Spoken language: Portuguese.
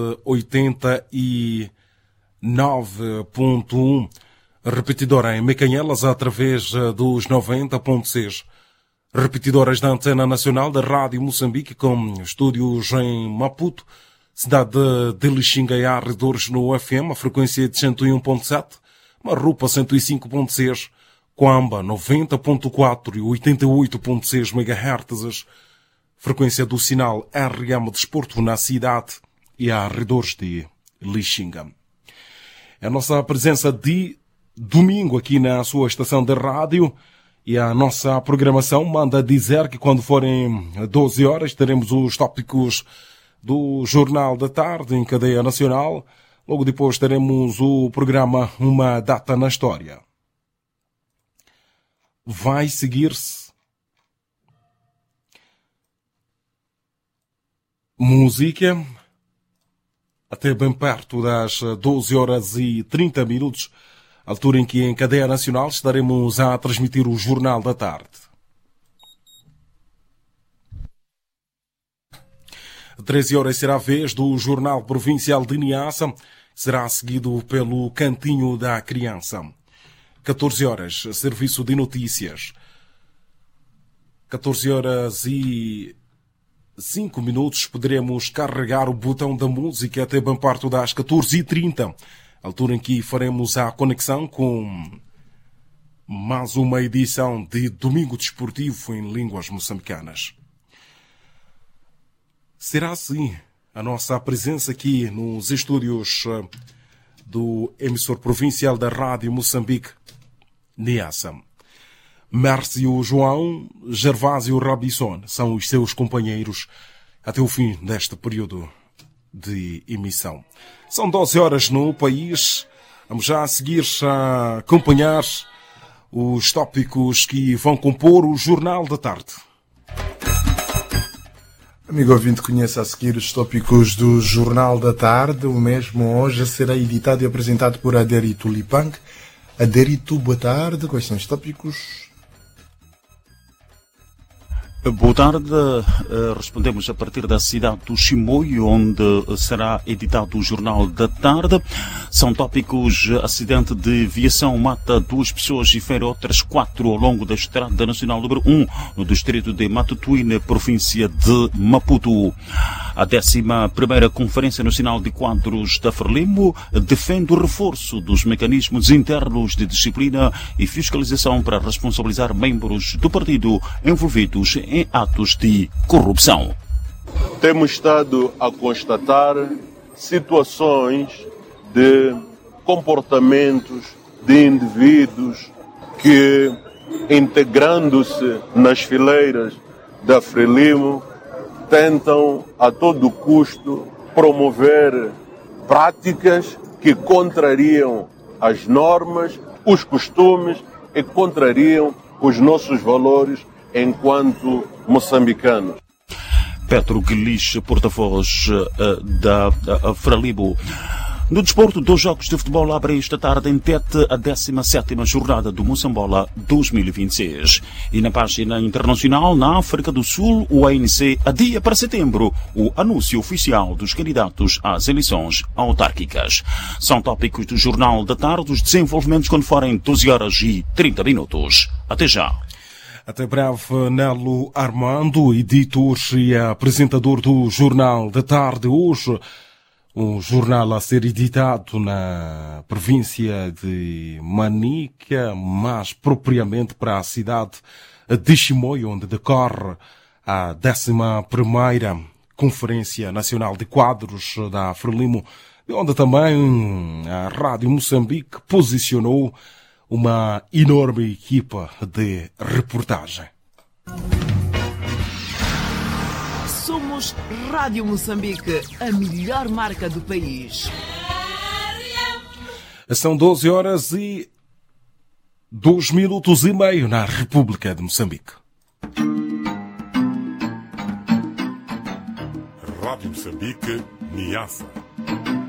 89.1, repetidora em Mecanhelas através dos 90.6, repetidoras da Antena Nacional da Rádio Moçambique com estúdios em Maputo, cidade de Lixinga e arredores no FM, a frequência de 101.7, Marrupa 105.6, Coamba 90.4 e 88.6 MHz, frequência do sinal RM Desporto na cidade e arredores de Lixinga. A nossa presença de domingo aqui na sua estação de rádio e a nossa programação manda dizer que quando forem 12 horas teremos os tópicos do Jornal da Tarde em cadeia nacional. Logo depois teremos o programa Uma Data na História. Vai seguir-se música até bem perto das 12 horas e 30 minutos, altura em que em cadeia nacional estaremos a transmitir o Jornal da Tarde. Às 13 horas será a vez do Jornal Provincial de Niassa, será seguido pelo Cantinho da Criança. 14 horas, Serviço de Notícias. 14 horas e 5 minutos, poderemos carregar o botão da música até bem perto das 14h30, altura em que faremos a conexão com mais uma edição de Domingo Desportivo em línguas moçambicanas. Será assim a nossa presença aqui nos estúdios do emissor provincial da Rádio Moçambique, Niassa. Mércio João, Gervásio Rabisson são os seus companheiros até o fim deste período de emissão. São 12 horas no país. Vamos já a seguir a acompanhar os tópicos que vão compor o Jornal da Tarde. Amigo ouvinte, conhece a seguir os tópicos do Jornal da Tarde. O mesmo hoje será editado e apresentado por Aderito Lipang. Aderito, boa tarde. Quais são os tópicos? Boa tarde, respondemos a partir da cidade do Chimoio, onde será editado o Jornal da Tarde. São tópicos: acidente de viação mata 2 pessoas e fere outras 4 ao longo da Estrada Nacional número 1, no distrito de Matutuí, na província de Maputo. A 11ª Conferência Nacional de Quadros da Frelimo defende o reforço dos mecanismos internos de disciplina e fiscalização para responsabilizar membros do partido envolvidos em atos de corrupção. Temos estado a constatar situações de comportamentos de indivíduos que, integrando-se nas fileiras da Frelimo, tentam a todo custo promover práticas que contrariam as normas, os costumes e contrariam os nossos valores enquanto moçambicanos. Petro Guelis, porta-voz da Frelimo. No desporto, 2 jogos de futebol abrem esta tarde em Tete a 17ª jornada do Moçambola 2026. E na página internacional, na África do Sul, o ANC adia para setembro o anúncio oficial dos candidatos às eleições autárquicas. São tópicos do Jornal da Tarde, os desenvolvimentos quando forem 12 horas e 30 minutos. Até já. Até breve, Nelo Armando, editor e apresentador do Jornal da Tarde. Hoje, um jornal a ser editado na província de Manica, mais propriamente para a cidade de Chimoio, onde decorre a 11ª Conferência Nacional de Quadros da Frelimo, de onde também a Rádio Moçambique posicionou uma enorme equipa de reportagem. Somos Rádio Moçambique, a melhor marca do país. São 12 horas e 2 minutos e meio na República de Moçambique. Rádio Moçambique, Niassa.